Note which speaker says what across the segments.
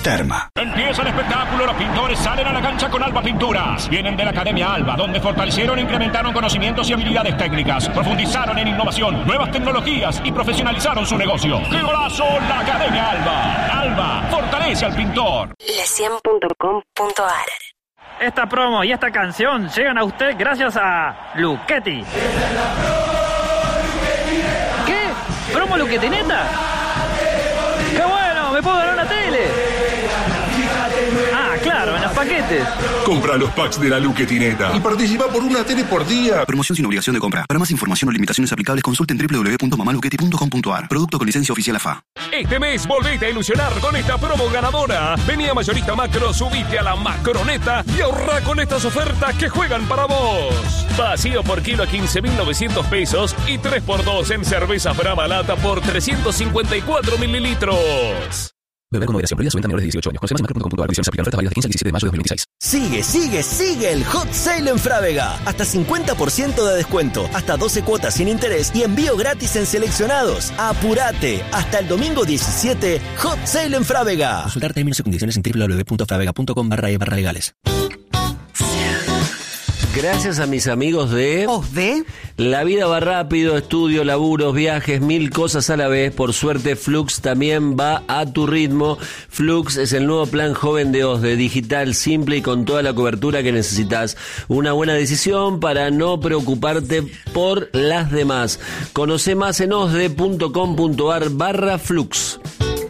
Speaker 1: Terma.
Speaker 2: Empieza el espectáculo, los pintores salen a la cancha con Alba Pinturas. Vienen de la Academia Alba, donde fortalecieron e incrementaron conocimientos y habilidades técnicas. Profundizaron en innovación, nuevas tecnologías y profesionalizaron su negocio. ¡Qué golazo! La Academia Alba. Alba, fortalece al pintor.
Speaker 3: Le100.com.ar.
Speaker 4: Esta promo y esta canción llegan a usted gracias a Luchetti. ¿Qué? ¿Promo Luchetti neta? ¡Qué bueno! ¡Me puedo ganar una tele! Ah, claro, en los paquetes.
Speaker 5: Compra los packs de la Luchetineta y participa por una tele por día.
Speaker 6: Promoción sin obligación de compra. Para más información o limitaciones aplicables, consulten www.mamaluchetti.com.ar. Producto con licencia oficial AFA.
Speaker 7: Este mes volvete a ilusionar con esta promo ganadora. Vení a Mayorista Macro, subite a la Macroneta y ahorra con estas ofertas que juegan para vos. Vacío por kilo a 15.900 pesos y 3x2 en cerveza Brahma Lata por 354 mililitros.
Speaker 8: Beber con moderación. Prohibida su venta a menores de 18 años. Conoce más en macro.com.ar. Condiciones aplican. Ofertas válidas del 15 al 17 de mayo de 2026.
Speaker 9: Sigue el Hot Sale en Frávega. Hasta 50% de descuento, hasta 12 cuotas sin interés y envío gratis en seleccionados. ¡Apurate! Hasta el domingo 17, Hot Sale en Frávega.
Speaker 10: Consultar términos y condiciones en www.fravega.com/legales.
Speaker 11: Gracias a mis amigos de... La vida va rápido, estudio, laburos, viajes, 1000 cosas a la vez. Por suerte, Flux también va a tu ritmo. Flux es el nuevo plan joven de OSDE, digital, simple y con toda la cobertura que necesitas. Una buena decisión para no preocuparte por las demás. Conoce más en osde.com.ar/Flux.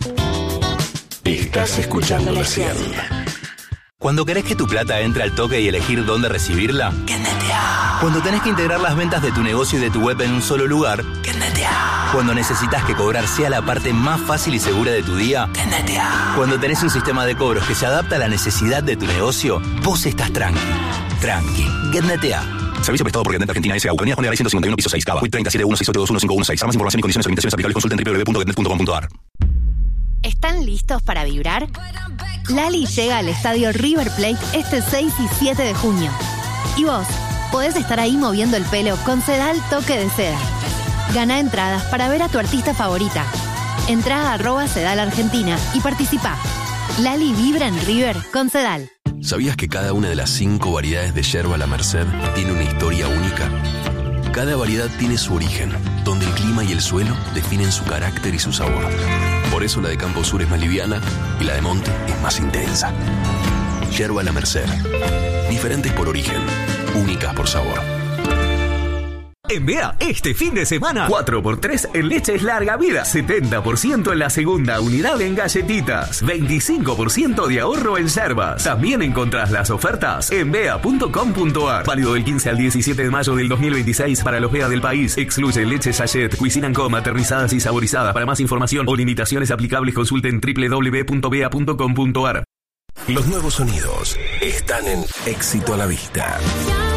Speaker 1: Estás escuchando La 100.
Speaker 12: Cuando querés que tu plata entre al toque y elegir dónde recibirla,
Speaker 9: ¡Kenetea!
Speaker 12: Cuando tenés que integrar las ventas de tu negocio y de tu web en un solo lugar,
Speaker 9: ¡Kenetea!
Speaker 12: Cuando necesitas que cobrar sea la parte más fácil y segura de tu día,
Speaker 9: ¡Kenetea!
Speaker 12: Cuando tenés un sistema de cobros que se adapta a la necesidad de tu negocio, vos estás tranqui. Kenetea.
Speaker 6: Servicio prestado por Getnet Argentina S.A. Avenida Juan de Garay 151, piso 6, Cava. 3716821516. Para más información y condiciones aplicables, consulten www.getnet.com.ar.
Speaker 3: ¿Están listos para vibrar? Lali llega al estadio River Plate este 6 y 7 de junio. Y vos podés estar ahí moviendo el pelo con Sedal Toque de Seda. Gana entradas para ver a tu artista favorita. Entrá a @Sedal Argentina y participá. Lali vibra en River con Sedal.
Speaker 8: ¿Sabías que cada una de las 5 variedades de yerba La Merced tiene una historia única? Cada variedad tiene su origen, donde el clima y el suelo definen su carácter y su sabor. Por eso la de Campo Sur es más liviana y la de Monte es más intensa. Yerba La Merced. Diferentes por origen, únicas por sabor.
Speaker 13: En BEA, este fin de semana, 4x3 en leches larga vida, 70% en la segunda unidad en galletitas, 25% de ahorro en yerbas. También encontrás las ofertas en bea.com.ar. Válido del 15 al 17 de mayo del 2026 para los BEA del país. Excluye leche sachet, Cuisinant Co, aterrizadas y saborizadas. Para más información o limitaciones aplicables, consulten www.bea.com.ar.
Speaker 1: Los nuevos sonidos están en Éxito a la Vista.